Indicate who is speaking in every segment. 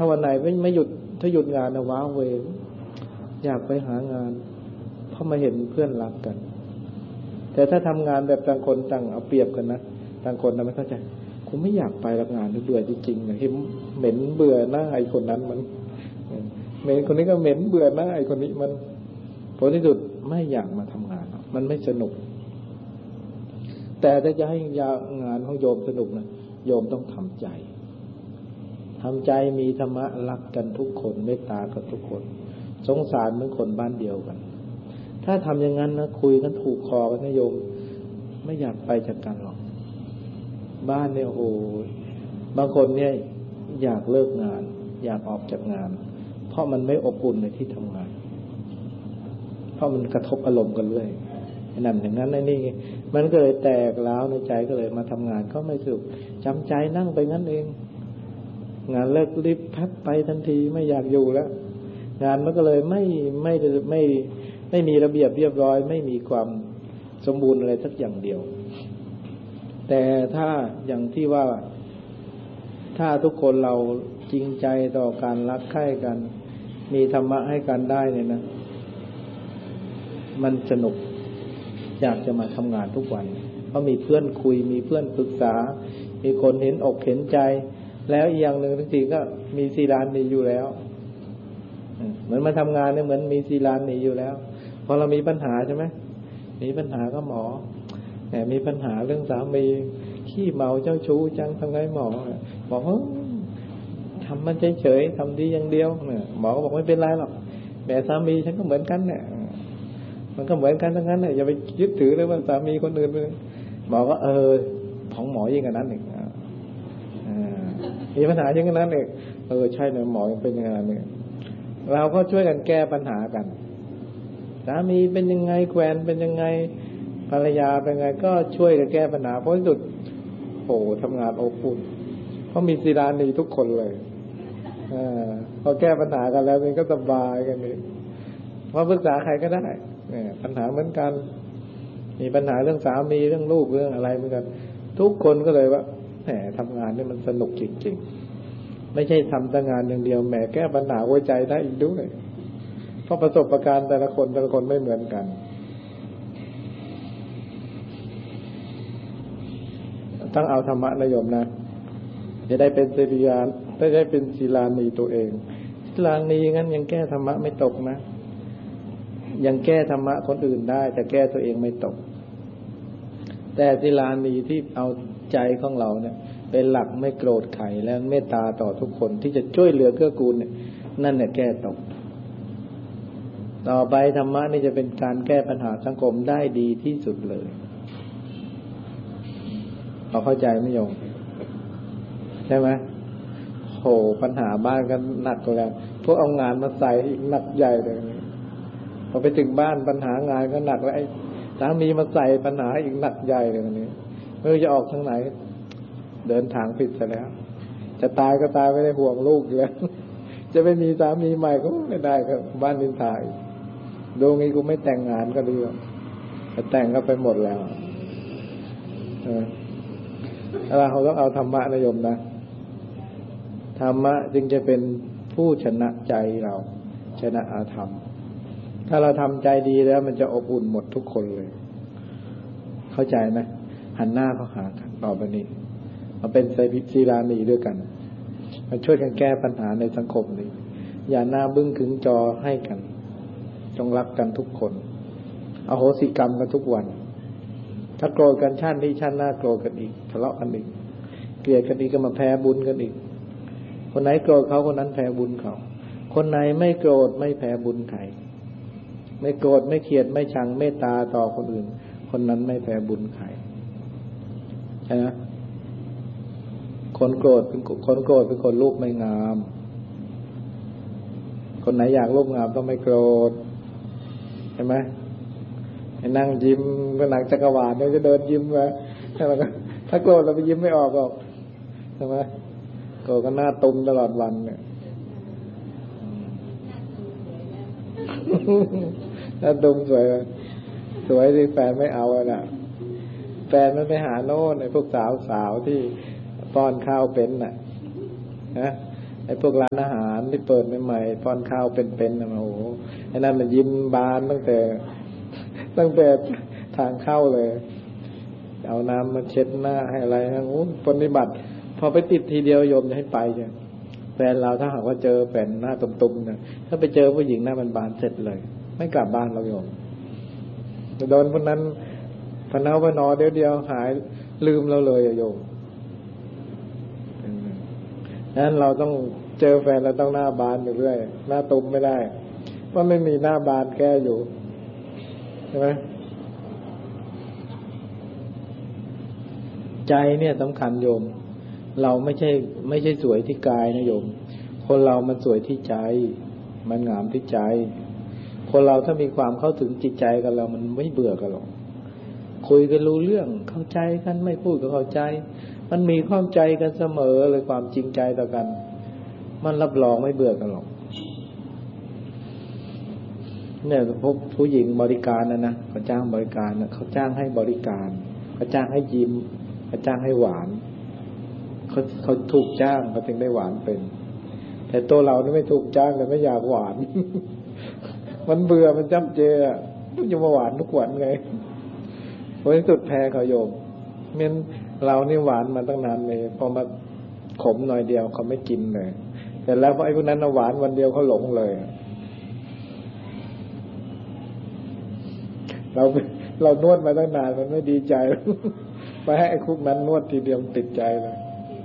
Speaker 1: าวันไหนไม่หยุดถ้าหยุดงานนะว้าเวอยากไปหางานเพราะมาเห็นเพื่อนรักกันแต่ถ้าทำงานแบบต่างคนต่างเอาเปรียบกันนะต่างคนนะไม่เข้าใจกูไม่อยากไปรับงานเบื่อจริงๆเห็นเหม็นเบื่อหน้าไอ้คนนั้นมันเหม็นคนนี้ก็เหม็นเบื่อหน้าไอ้คนนี้มันผลที่สุดไม่อยากมาทำงานมันไม่สนุกแต่ถ้าจะให้งานของโยมสนุกนะโยมต้องทำใจมีธรรมะรักกันทุกคนเมตตากันทุกคนสงสารเหมือนคนบ้านเดียวกันถ้าทำอย่างนั้นนะคุยกันถูกคอกันนะโยมไม่อยากไปจากกันหรอกบ้านเนี่ยโอ้โหบางคนเนี่ยอยากเลิกงานอยากออกจากงานเพราะมันไม่อบอุ่นในที่ทำงานเพราะมันกระทบอารมณ์กันเรื่อยนั่นอย่างนั้นนี่มันก็เลยแตกร้าวในใจก็เลยมาทำงานก็ไม่สนุกจำใจนั่งไปงั้นเองงานเลิกรีบพับไปทันทีไม่อยากอยู่แล้วงานมันก็เลยไม่มีระเบียบเรียบร้อยไม่มีความสมบูรณ์อะไรสักอย่างเดียวแต่ถ้าอย่างที่ว่าถ้าทุกคนเราจริงใจต่อการรักใคร่กันมีธรรมะให้กันได้เนี่ยนะมันสนุกอยากจะมาทำงานทุกวันเพราะมีเพื่อนคุยมีเพื่อนปรึกษามีคนเห็นอกเห็นใจแล้วอีกอย่างหนึ่งทีก็มีศีลานหนีอยู่แล้วเหมือนมาทำงานเนี่ยเหมือนมีศีลานหนีอยู่แล้วพอเรามีปัญหาใช่ไหมมีปัญหาก็หมอแต่มีปัญหาเรื่องสามีขี้เมาเจ้าชู้จังทำไงหมอบอกทำมันเฉยๆทำดีอย่างเดียวเนี่ยหมอก็บอกไม่เป็นไรหรอกแต่สามีฉันก็เหมือนกันเนี่ยมันก็เหมือนกันทั้งนั้นเนี่ยอย่าไปยึดถือเลยว่าสามีคนอื่นไปหมอก็ของหมอยิ่งกว่านั้นอีกมีปัญหาอย่างนั้นเองใช่เนี่ยหมอยังเป็นอย่างนั้นเนี่ยเราก็ช่วยกันแก้ปัญหากันสามีเป็นยังไงแควนเป็นยังไงภรรยาเป็นยังไงก็ช่วยกันแก้ปัญหาเพราะที่สุดโอ้ทำงานอบอุ่นเพราะมีศีลานีทุกคนเลยพอแก้ปัญหากันแล้วมันก็สบายกันเลยเพราะปรึกษาใครก็ได้เนี่ยปัญหาเหมือนกันมีปัญหาเรื่องสามีเรื่องลูกเรื่องอะไรเหมือนกันทุกคนก็เลยว่าแหมทำงานนี่มันสนุกจริงๆไม่ใช่ทำแต่งานอย่างเดียวแหมแก้ปัญหาหัวใจได้อีกด้วยเพราะประสบการณ์แต่ละคนไม่เหมือนกันต้องเอาธรรมะนิยมนะจะได้เป็นศีลานได้เป็นศีลานีตัวเองศีลานีงั้นยังแก้ธรรมะไม่ตกนะยังแก้ธรรมะคนอื่นได้แต่แก้ตัวเองไม่ตกแต่ศีลานีที่เอาใจของเราเนี่ยเป็นหลักไม่โกรธใครและเมตตาต่อทุกคนที่จะช่วยเหลือเกื้อกูลเนี่ยนั่นเนี่ยแก้ตกต่อไปธรรมะนี่จะเป็นการแก้ปัญหาสังคมได้ดีที่สุดเลยเราเข้าใจไหมโยมใช่ไหมโหปัญหาบ้านกันหนักกว่าแล้วพวกเอางานมาใส่อีกหนักใหญ่เลยพอไปถึงบ้านปัญหางานก็หนักแล้วไอ้สามีมาใส่ปัญหาอีกหนักใหญ่เลยวันนี้ไม่รู้จะออกทางไหนเดินทางผิดซะแล้วจะตายก็ตายไม่ได้ห่วงลูกอยู่แล้วจะไม่มีสามีใหม่ก็ไม่ได้ครับบ้านนินทาดูงี้กูไม่แต่งงานก็ดีแต่แต่งก็ไปหมดแล้วเราต้องเอาธรรมะนิยมนะธรรมะจึงจะเป็นผู้ชนะใจเราชนะอาธรรมถ้าเราทำใจดีแล้วมันจะอบอุ่นหมดทุกคนเลยเข้าใจไหมหันหน้าเข้าหากันต่อไปนี้มาเป็นศีลานีด้วยกันมาช่วยกันแก้ปัญหาในสังคมนี้อย่าหน้าบึ้งขึงจอให้กันจงรักกันทุกคนอโหสิกรรมกันทุกวันถ้าโกรธกันชาตินี้ชาติหน้าโกรธกันอีกทะเลาะกันอีกเกลียดกันอีกก็มาแพ้บุญกันอีกคนไหนโกรธเขาคนนั้นแพ้บุญเขาคนไหนไม่โกรธไม่แพ้บุญใครไม่โกรธไม่เกลียดไม่ชังเมตตาต่อคนอื่นคนนั้นไม่แพ้บุญใครใช่ไหมคนโกรธเป็นคนรูปไม่งามคนไหนอยากรูปงามต้องไม่โกรธใช่ไหมให้นั่งยิ้มก็หนังจักรวาลเนี่ยจะเดินยิ้มมาถ้าโกรธเราไปยิ้มไม่ออกหรอกใช่ไหมโกรธก็หน้าตุ่มตลอดวันเนี่ยหน้าตุ่มสวยที่แฟนไม่เอาน่ะแฟนมันไปหาโน่นไอ้พวกสาวที่ป้อนข้าวเป็นน่ะนะไอ้อ้พวกร้านอาหารที่เปิดใหม่ๆป้อนข้าวเป็นๆนะโอ้โหไอ้นั่นมันยิ้มบานตั้งแต่ทางเข้าเลยเอาน้ำมาเช็ดหน้าให้อะไรนะโอ้ปฏิบัติพอไปติดทีเดียวโยมจะให้ไปจ้ะแฟนเราถ้าหากว่าเจอแฟนหน้าตุ่มๆเนี่ยถ้าไปเจอผู้หญิงหน้ามันบานเสร็จเลยไม่กลับบ้านเราโยมโดนคนนั้นพนาวพนอเดียวหายลืมเราเลยโยมนั้นเราต้องเจอแฟนเราต้องหน้าบานอยู่เรื่อยหน้าตุ่มไม่ได้เพราะไม่มีหน้าบานแก้อยู่ใช่ไหมใจเนี่ยสำคัญโยมเราไม่ใช่สวยที่กายนะโยมคนเรามันสวยที่ใจมันงามที่ใจคนเราถ้ามีความเข้าถึงจิตใจกันเรามันไม่เบื่อกันหรอกคุยกันรู้เรื่องเข้าใจกันไม่พูดก็เข้าใจมันมีความใจกันเสมอเลยความจริงใจต่อกันมันรับรองไม่เบื่อกันหรอกเนี่ยพวกผู้หญิงบริการนะเขาจ้างบริการนะเขาจ้างให้บริการเขาจ้างให้ยิ้มเขาจ้างให้หวานเขาถูกจ้างเขาถึงได้หวานเป็นแต่ตัวเรานี่ไม่ถูกจ้างแต่ไม่อยากหวาน มันเบื่อมันจ้ำเจอ่ะจะมาหวานทุกวันไงเพราะที่สุดแพ้เขาโยมเมื่อเรานี่หวานมาตั้งนานเลยพอมาขมหน่อยเดียวเขาไม่กินเลยแต่แล้วพอไอ้พวกนั้นหวานวันเดียวเขาหลงเลยเรานวดมาตั้งนานมันไม่ดีใจไปให้ไอ้คุกนั้นนวดทีเดียวติดใจเลย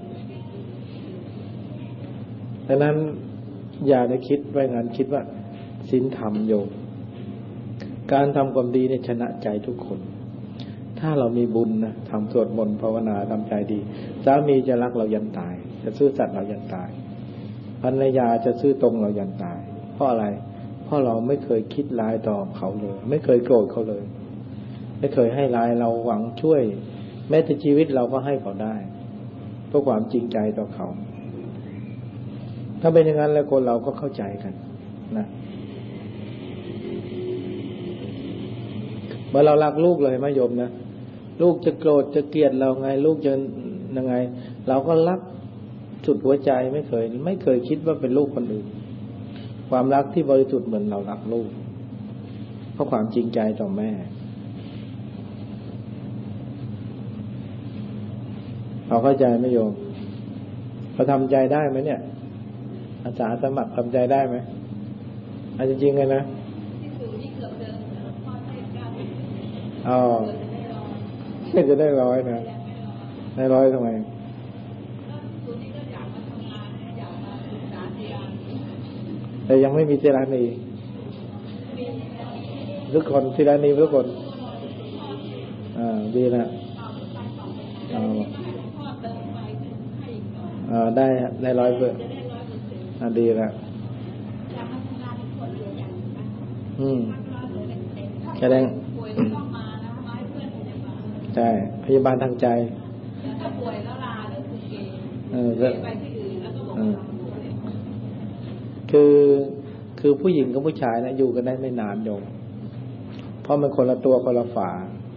Speaker 1: ดังนั้นอย่าได้คิดไว้งานคิดว่าศีลธรรมโยมการทำความดีเนี่ยชนะใจทุกคนถ้าเรามีบุญนะทำสวดมนต์ภาวนาทำใจดีสามีจะรักเรายันตายจะซื่อสัตย์เรายันตายภรรยาจะซื่อตรงเรายันตายเพราะอะไรเพราะเราไม่เคยคิดร้ายต่อเขาเลยไม่เคยโกรธเขาเลยไม่เคยให้ร้ายเราหวังช่วยแม้แต่ชีวิตเราก็ให้เขาได้เพราะความจริงใจต่อเขาถ้าเป็นอย่างนั้นแล้วคนเราก็เข้าใจกันนะเมื่อเรารักลูกเลยไหมโยมนะลูกจะโกรธจะเกลียดเราไงลูกจะยังไงเราก็รักสุดหัวใจไม่เคยคิดว่าเป็นลูกคนอื่นความรักที่บริสุทธิ์เหมือนเรารักลูกเพราะความจริงใจต่อแม่เราเข้าใจไหมโยมเราทำใจได้ไหมเนี่ยอาสาสมัครทำใจได้ไหมอาจริงๆเลยนะอ๋อจะได้ร้อยนะได้ร้อยทำไมแต่ยังไม่มีเจรานีทุกคนเจรานีทุกคนดีนะได้ร้อยเปอร์ดีแล้วแสดงใช่พยาบาลทางใจป่วยแล้วลาแล้วไปที่อื่นแล้วก็บอกคือผู้หญิงกับผู้ชายนะอยู่กันได้ไม่นานโยมเพราะมันคนละตัวคนละฝา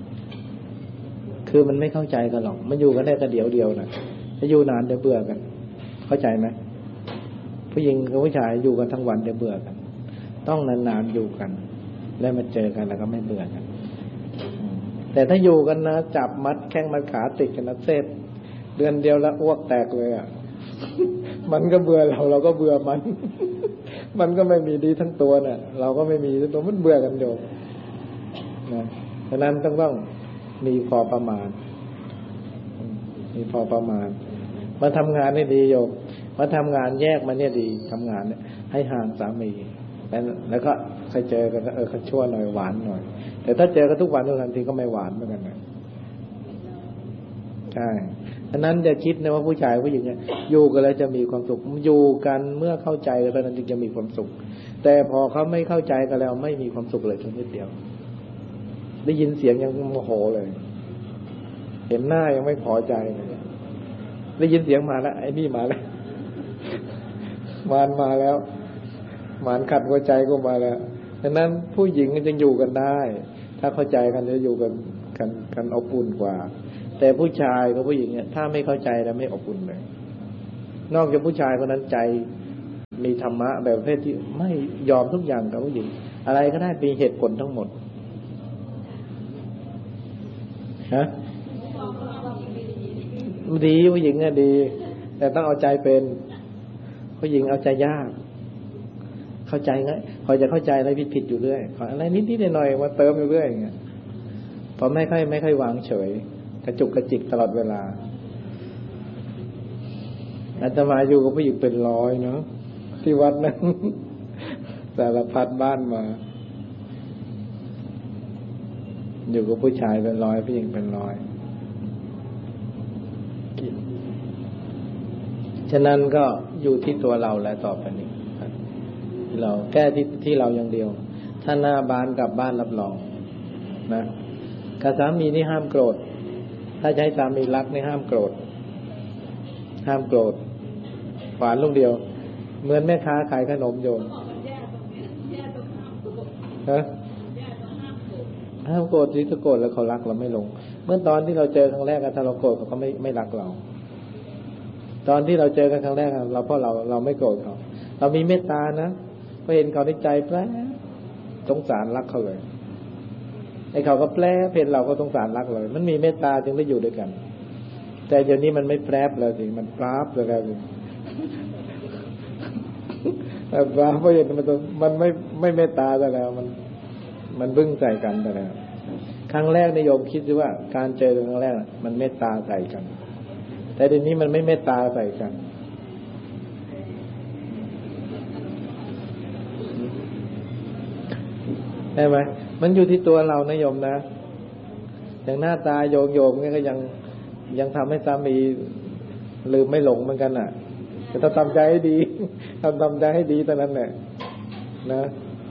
Speaker 1: คือมันไม่เข้าใจกันหรอกมันอยู่กันได้แต่เดียวนะถ้าอยู่นานเดี๋ยวเบื่อกันเข้าใจไหมผู้หญิงกับผู้ชายอยู่กันทั้งวันเดี๋ยวเบื่อกันต้องนานๆอยู่กันแล้วมาเจอกันแล้วก็ไม่เบื่อกันแต่ถ้าอยู่กันนะจับมัดแข้งมัดขาติดกันนะเสร็จเดือนเดียวแล้วอ้วกแตกเลยอ่ะ มันก็เบื่อเราก็เบื่อมัน มันก็ไม่มีดีทั้งตัวน่ะเราก็ไม่มีทั้งตัวมันเบื่อกันโยมนะฉะนั้นต้องมีพอประมาณมีพอประมาณมาทำงานให้ดีโยมมาทำงานแยกมันเนี่ยดีทำงานเนี่ยให้ห่างสามีแล้วก็ใครเจอกันเขาชั่วหน่อยหวานหน่อยแต่ถ้าเจอกันทุกวันทุกทันทีก็ไม่หวานเหมือนกันนะใช่ฉะนั้นอย่าคิดนะว่าผู้ชายผู้หญิงเนี่ยอยู่กันแล้วจะมีความสุขอยู่กันเมื่อเข้าใจกันนั้นจึงจะมีความสุขแต่พอเขาไม่เข้าใจกันแล้วไม่มีความสุขเลยแค่นิดเดียวได้ยินเสียงยังโมโหเลยเห็นหน้ายังไม่พอใจเลยได้ยินเสียงมาแล้วไอ้นี่มาแล้วมารมาแล้วมารขัดหัวใจก็มาแล้วฉะนั้นผู้หญิงจึงอยู่กันได้ถ้าเข้าใจกันจะอยู่กันอบอุ่นกว่าแต่ผู้ชายกับผู้หญิงเนี่ยถ้าไม่เข้าใจแล้วไม่อบอุ่นเลยนอกจากผู้ชายคนนั้นใจมีธรรมะแบบประเภทที่ไม่ยอมทุกอย่างกับผู้หญิงอะไรก็ได้มีเหตุผลทั้งหมดฮะดีผู้หญิงอะดีแต่ต้องเอาใจเป็นผู้หญิงเอาใจยากเข้าใจไงพอจะเข้าใจอะไรผิดอยู่เรื่อยขออะไรนิดๆหน่อยๆมาเติมอยู่เรื่อยอย่างเงี้ยพอไม่ค่อยวางเฉยกระจุกกระจิกตลอดเวลาอาตมาอยู่กับผู้หญิงเป็นร้อยเนาะที่วัดนั้นสารพัดบ้านมาอยู่กับผู้ชายเป็นร้อยผู้หญิงเป็นร้อยฉะนั้นก็อยู่ที่ตัวเราและต่อไปนี้เราแก้ที่เราอย่างเดียวถ้าหน้าบ้านกลับบ้านรับรองนะกับสามีนี่ห้ามโกรธถ้าจะให้สามีรักนี่ห้ามโกรธห้ามโกรธหวานลูกเดียวเหมือนแม่ค้าขายขนมโยมฮะห้ามโกรธสิถ้าโกรธแล้วเขารักเราไม่ลงเมื่อตอนที่เราเจอครั้งแรกถ้าเราโกรธเขาก็ไม่รักเราตอนที่เราเจอกันครั้งแรกเราเพราะเราไม่โกรธเขาเรามีเมตตานะพอเห็นเขาในใจแปลสงสารรักเขาเลยไอ้เขาก็แปลเห็นเราก็สงสารรักเลยมันมีเมตตาจึงได้อยู่ด้วยกันแต่เดี๋ยวนี้มันไม่แปรบแล้วสิมันปราบแล้วสิแต่ปราบเพราะเห็นมันไม่เมตตาแล้วมันบึ้งใส่กันแต่แล้วครั้งแรกนิยมคิดว่าการเจอครั้งแรกมันเมตตาใส่กันแต่เดี๋ยวนี้มันไม่เมตตาใส่กันใช่ไหมมันอยู่ที่ตัวเรานะโยมนะอย่างหน้าตาโยมเนี่ยก็ยังทำให้สามีลืมไม่หลงเหมือนกันน่ะแต่ต้องทำใจให้ดีทำใจให้ดีตอนนั้นแหละนะ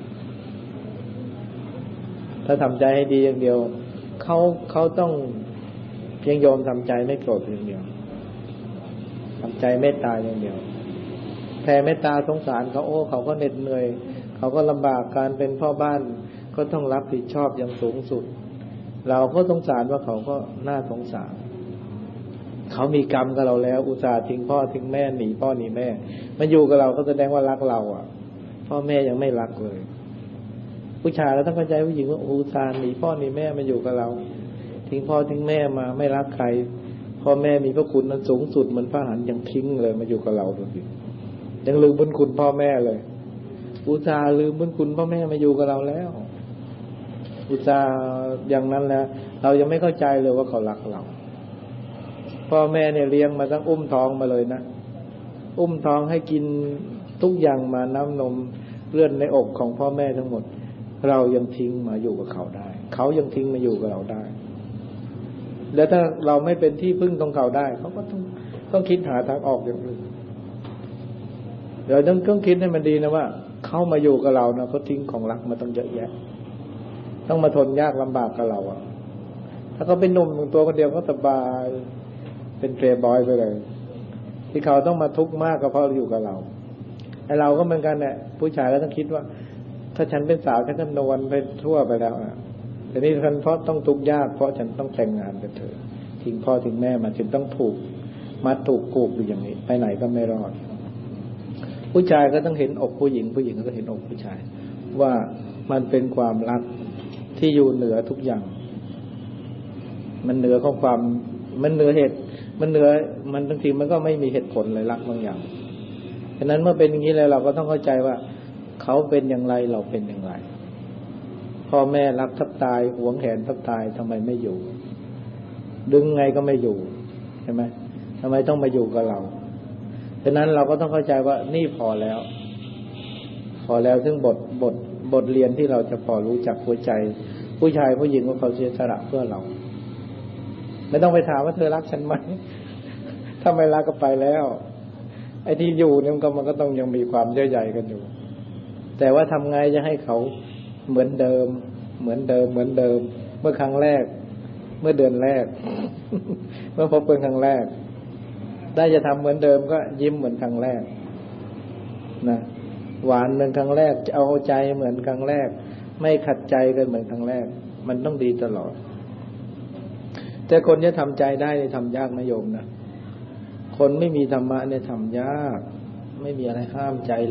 Speaker 1: ถ้าทำใจให้ดีอย่างเดียวเขาต้องเพียงโยมทำใจไม่โกรธอย่างเดียวทำใจเมตตาอย่างเดียวแผ่เมตตาสงสารเขาเขาก็เหน็ดเหนื่อยเขาก็ลำบากการเป็นพ่อบ้านก็ต้องรับผิดชอบอย่างสูงสุดเราก็สงสารว่าเขาก็น่าสงสารเขามีกรรมกับเราแล้วอุตส่าห์ทิ้งพ่อทิ้งแม่หนีพ่อหนีแม่มาอยู่กับเราก็แสดงว่ารักเราอ่ะพ่อแม่ยังไม่รักเลยผู้ชายเราต้องเข้าใจผู้หญิงว่าอุตส่าห์หนีพ่อหนีแม่มาอยู่กับเราทิ้งพ่อทิ้งแม่มาไม่รักใครพ่อแม่มีพระคุณนั้นสูงสุดเหมือนพระอรหันต์ยังทิ้งเลยมาอยู่กับเราดูสิยังลืมบุญคุณพ่อแม่เลยอุตส่าห์ลืมบุญคุณพ่อแม่มาอยู่กับเราแล้วอุตส่าห์อย่างนั้นแล้วเรายังไม่เข้าใจเลยว่าเขารักเราพ่อแม่เนี่ยเลี้ยงมาตั้งอุ้มท้องมาเลยนะอุ้มท้องให้กินทุกอย่างมาน้ำนมเลือดในอกของพ่อแม่ทั้งหมดเรายังทิ้งมาอยู่กับเขาได้เขายังทิ้งมาอยู่กับเราได้แล้วถ้าเราไม่เป็นที่พึ่งของเขาได้เขาก็ต้องคิดหาทางออกอย่างอื่นเราต้องคิดให้มันดีนะว่าเขามาอยู่กับเรานะเขาทิ้งของรักมาต้องเยอะแยะต้องมาทนยากลำบากกับเราอ่ะถ้าเขาเป็นหนุ่มตัวคนเดียวก็สบายเป็นเพลย์บอยไปเลยที่เขาต้องมาทุกข์มากก็เพราะอยู่กับเราไอ้เราก็เหมือนกันแหละผู้ชายก็ต้องคิดว่าถ้าฉันเป็นสาวฉันก็นวลไปทั่วไปแล้วอ่ะแต่นี่ฉันเพราะต้องทุกข์ยากเพราะฉันต้องแต่งงานกับเธอทิ้งพ่อทิ้งแม่มาฉันต้องถูกมัดถูกกูกอยู่อย่างนี้ไปไหนก็ไม่รอดผู้ชายก็ต้องเห็นอกผู้หญิงผู้หญิงก็เห็นอกผู้ชายว่ามันเป็นความรักที่อยู่เหนือทุกอย่างมันเหนือของความมันเหนือเหตุมันเหนือมันบางทีมันก็ไม่มีเหตุผลเลยรักบางอย่างฉะนั้นเมื่อเป็นอย่างนี้แล้วเราก็ต้องเข้าใจว่าเขาเป็นอย่างไรเราเป็นอย่างไรพ่อแม่รักทับตายหวงแหนทับตายทำไมไม่อยู่ดึงไงก็ไม่อยู่ใช่ไหมทำไมต้องมาอยู่กับเราฉะนั้นเราก็ต้องเข้าใจว่านี่พอแล้วซึ่งบทเรียนที่เราจะพอรู้จักหัวใจผู้ชายผู้หญิงว่าเขาเสียสละเพื่อเราไม่ต้องไปถามว่าเธอรักฉันไหมถ้าไม่รักก็ไปแล้วไอ้ที่อยู่เนี่ยมันก็ต้องยังมีความเยื่อใยกันอยู่แต่ว่าทำไงจะให้เขาเหมือนเดิมเมื่อครั้งแรกเมื่อเดือนแรก เมื่อพบเป็นครั้งแรกได้จะทำเหมือนเดิมก็ยิ้มเหมือนครั้งแรกนะหวานเหมือนครั้งแรกจะเอาใจเหมือนครั้งแรกไม่ขัดใจกันเหมือนครั้งแรกมันต้องดีตลอดแต่คนจะทำใจได้ทำยากนะโยมนะคนไม่มีธรรมะเนี่ยทำยากไม่มีอะไรห้ามใจ